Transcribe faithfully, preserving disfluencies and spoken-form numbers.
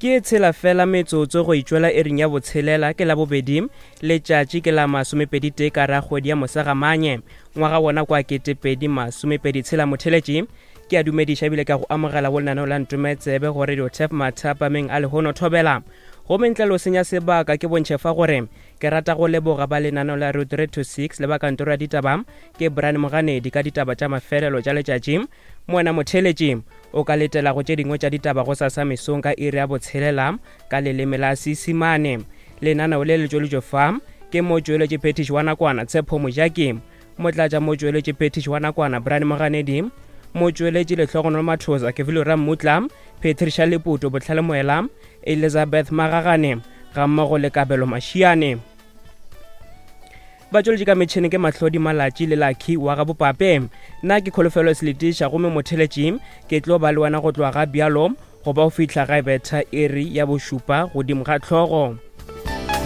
ke tshela fela metsotso go itšwela e reng ya botshelela ke la bobedi letšatši ke la masomepedi tee ka ra kgwedi ya mosagamanye ngwaga bona kwa ketepedi masomepedi tshela motheletši ke a dumediša ebile ka go amogela go lenaneo la ntumetsebe go radio tap mathapameng a lehono thobela go mentlelo senya sebaka ke bontšhe fa gore ke rata go leboga ba lenaneo la road three to six le ba kantoro ya ditaba ke Brian Moganedi ka ditaba tša mafelelo tša letšatši moena motheletši o ka letela go tše dingwe tša ditaba go sasa mesong ka iri ya botshelela ka leleme la Seesimane. Lenaneo le le tšweletšo fa ke motšweletši phetiši wa nakwana Tshepo Mojaki, motlatša motšweletši phetiši wa nakwana Brian Moganedi, motšweletši lehlogonolo mathosa ke Vilora Mutla, Patricia Leputo Botlhale Moela, Elizabeth Magagane ga mmogo le Kabelo Mashiane. Batšweletši ka metšhene ke Mahlodi Malatši le Lucky wa ga Bopape. Nna ke Kholofelo Seletiša gomme motheletši ke tlo ba le wena go tloga ga bjalo go ba o fihla ga e betha iri ya bošupa godimo ga tlhogo.